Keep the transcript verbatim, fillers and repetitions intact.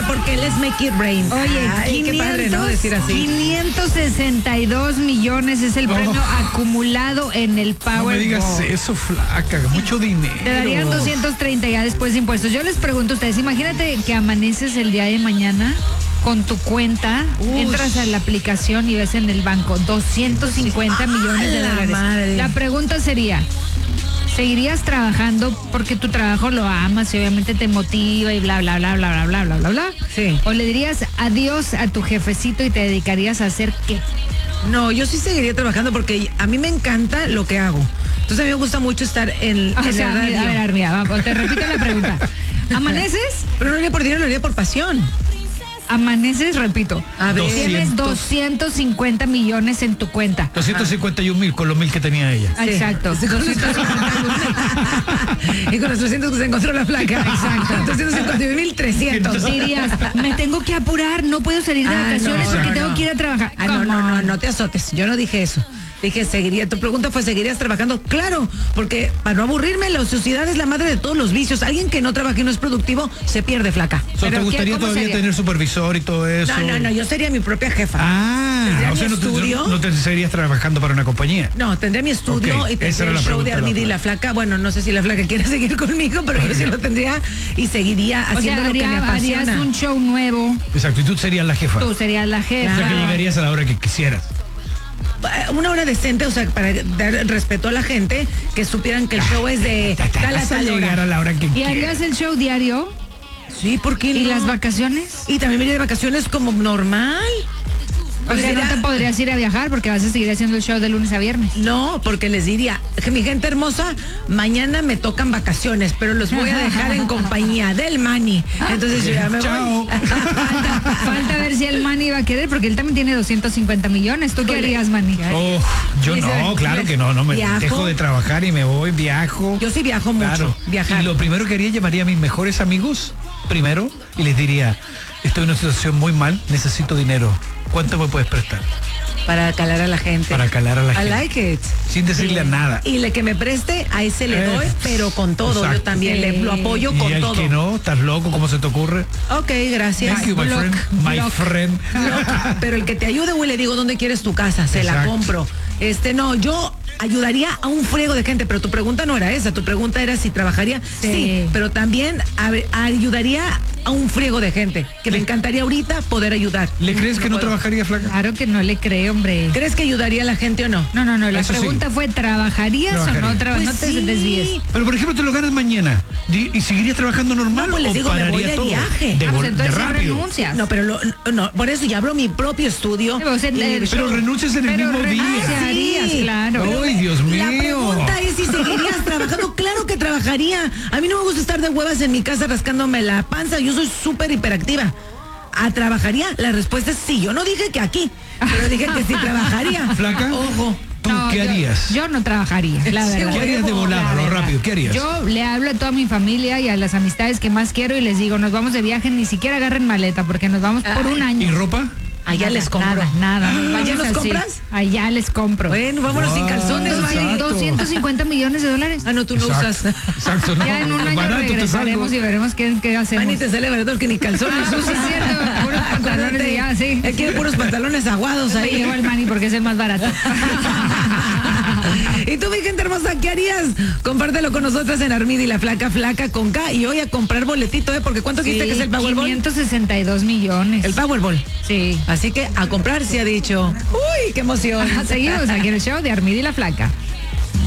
porque él es Make It Rain. Oye, Ay, qué padre, ¿no? Decir así. quinientos sesenta y dos millones es el premio Oh. acumulado en el No me digas Powerball. eso, flaca, mucho dinero. Te darían doscientos treinta ya después de impuestos. Yo les pregunto a ustedes, imagínate que amaneces el día de mañana con tu cuenta, Uy. entras a la aplicación y ves en el banco doscientos cincuenta millones de ¡A la dólares. madre! La pregunta sería, ¿seguirías trabajando porque tu trabajo lo amas y obviamente te motiva y bla, bla, bla, bla, bla, bla, bla, bla, bla? Sí. ¿O le dirías adiós a tu jefecito y te dedicarías a hacer qué? No, yo sí seguiría trabajando porque a mí me encanta lo que hago. Entonces a mí me gusta mucho estar en, O en sea, la radio. a ver, Armia, vamos, te repito la pregunta. ¿Amaneces? Pero no lo haría por dinero, lo haría por pasión. Amaneces, repito. A ver. Tienes doscientos cincuenta millones en tu cuenta. doscientos cincuenta y un mil con los mil que tenía ella. Sí. Exacto. Sí, con los- y con los trescientos que se encontró la placa. Exacto. doscientos cincuenta mil trescientos. Dirías, me tengo que apurar, no puedo salir de Ah, vacaciones no, porque no, tengo no. que ir a trabajar. Ah, no, Come no, no, on. no te azotes. Yo no dije eso. Dije, seguiría. Tu pregunta fue, ¿seguirías trabajando? Claro, porque para no aburrirme, la ociosidad es la madre de todos los vicios. Alguien que no trabaja y no es productivo, se pierde, flaca. So, ¿Te ¿Pero gustaría qué? ¿Cómo todavía sería? tener supervisor y todo eso? No, no, no, yo sería mi propia jefa. Ah, ¿Tendría o sea, mi no te, estudio? no te seguirías trabajando para una compañía. No, tendría mi estudio Ok, y esa tendría era el la show de pregunta de la Armida y la flaca. Bueno, no sé si la flaca quiere seguir conmigo, pero yo sí lo tendría y seguiría O haciendo sea, lo que me haría- harías apasiona. un show nuevo, Exacto, y tú serías la jefa. tú serías la O jefa. sea, que llegarías a la hora que quisieras. Una hora decente, o sea, para dar respeto a la gente, que supieran que el show es de tal a Vas a tal llegar hora. a la hora que ¿Y quieras. harías el show diario? Sí, ¿por qué no? ¿Y las vacaciones? Y también me iría de vacaciones como normal. O Pues sea, no diría- te podrías ir a viajar porque vas a seguir haciendo el show de lunes a viernes. No, porque les diría, que mi gente hermosa, mañana me tocan vacaciones, pero los voy a dejar en compañía del Manny. Entonces yo ya me Chao. voy. Falta, falta ver si el Manny va a querer, porque él también tiene doscientos cincuenta millones. ¿Tú qué harías, Manny? Oh, yo Dice, no, claro que no, no me viajo. dejo de trabajar y me voy, viajo. Yo sí viajo mucho, Claro. viajar. Y lo primero que haría, llamaría a mis mejores amigos primero y les diría, estoy en una situación muy mal, necesito dinero. ¿Cuánto me puedes prestar? Para calar a la gente. Para calar a la I gente. like it. Sin decirle a nada. Y le que me preste, a ese le Eh, doy, pero con todo. Yo exacto. también le, lo apoyo Y con el todo. que no, estás loco, ¿cómo se te ocurre? Ok, gracias. Thank you, my Block, friend. My block. friend. Block. Pero el que te ayude, güey, le digo, ¿dónde quieres tu casa? Se la Exacto. compro. Este, no, yo ayudaría a un friego de gente, pero tu pregunta no era esa. Tu pregunta era si trabajaría. Sí, Sí. pero también a ver, ayudaría a un friego de gente, que me encantaría ahorita poder ayudar. ¿Le crees que no puedo. trabajaría, flaca? Claro que no le creo, hombre. ¿Crees que ayudaría a la gente o no? No, no, no. La Eso sí. pregunta fue, ¿trabajarías o no? Trabajaría. Traba- Pues no te sí. desvíes. Pero por ejemplo, te lo ganas mañana di- y seguirías trabajando normal. No, pues les o digo, me voy pararía de todo? viaje. De, Ah, pues vol- de entonces ya rápido. renuncias. No, pero lo, no, por eso ya abro mi propio estudio. Sí, o sea, y- el- Pero renuncias en el Pero mismo día. renunciarías, Sí. claro. Ay, Dios mío. La pregunta es si seguirías trabajando. Claro que trabajaría. A mí no me gusta estar de huevas en mi casa rascándome la panza. Yo soy súper hiperactiva. ¿A trabajaría? La respuesta es sí. Yo no dije que aquí, pero dije que sí trabajaría. Flaca. Ojo. ¿Tú No, qué yo- harías? Yo, no trabajaría, la Sí, verdad. ¿Qué harías de La volada, lo verdad. rápido? ¿Qué harías? Yo le hablo a toda mi familia y a las amistades que más quiero y les digo, nos vamos de viaje, ni siquiera agarren maleta porque nos vamos por un ¿Y año. ropa? Allá Nada, les compro. Nada, nada. ¿Allá Vamos los así. compras? Allá les compro. Bueno, vámonos sin Wow. calzones, Exacto. Manny. doscientos cincuenta millones de dólares. Ah, no, tú no usas. Exacto, no. Ya en un año Barato te regresaremos salgo. y veremos qué, qué hacemos. Manny te sale barato que ni calzones Ah, sí, usas. es cierto, puros pantalones y ya, sí. Él quiere puros pantalones aguados Me ahí. llevo el Manny porque es el más barato. Y tú, mi gente hermosa, ¿qué harías? Compártelo con nosotros en Armida y la Flaca, Flaca con K. Y hoy a comprar boletito, ¿eh? Porque ¿cuánto dijiste que es el Powerball? quinientos sesenta y dos millones. El Powerball. Sí. Así que a comprar se ha dicho. Uy, qué emoción. Seguimos aquí en el show de Armida y la Flaca.